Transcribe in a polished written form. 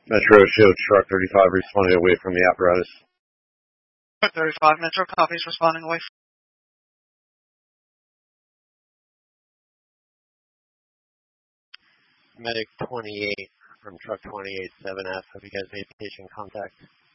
Metro show truck 35 responding away from the apparatus. Truck 35, Metro copies responding away. Medic 28 from truck 28, 7F. Have you guys made patient contact?